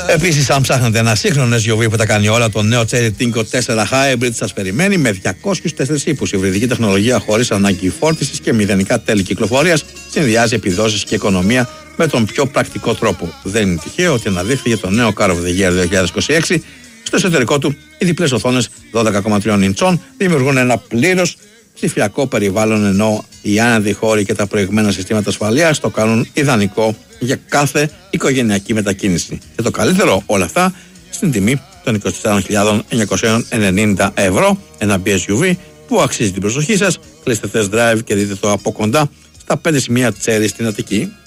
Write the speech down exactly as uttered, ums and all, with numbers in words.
Επίσης, αν ψάχνετε ένα σύγχρονο ες γιου βι που τα κάνει όλα, το νέο Cherry Tinko τέσσερα Hybrid σας περιμένει με διακόσιους τέσσερις ύπους. Υβριδική τεχνολογία χωρίς ανάγκη φόρτισης και μηδενικά τέλη κυκλοφορίας συνδυάζει επιδόσεις και οικονομία με τον πιο πρακτικό τρόπο. Δεν είναι τυχαίο ότι αναδείχθηκε το νέο Car of the Year δύο χιλιάδες είκοσι έξι. Στο εσωτερικό του, οι διπλές οθόνες δώδεκα κόμμα τρία ιντσών δημιουργούν ένα πλήρως ψηφιακό περιβάλλον, ενώ οι άναδοι χώροι και τα προηγμένα συστήματα ασφαλείας το κάνουν ιδανικό για κάθε οικογενειακή μετακίνηση. Και το καλύτερο, όλα αυτά στην τιμή των είκοσι τέσσερις χιλιάδες εννιακόσια ενενήντα ευρώ. Ένα μπι ες γιου βι που αξίζει την προσοχή σας. Κλείστε test drive και δείτε το από κοντά στα πέντε σημεία Cherry στην Αττική.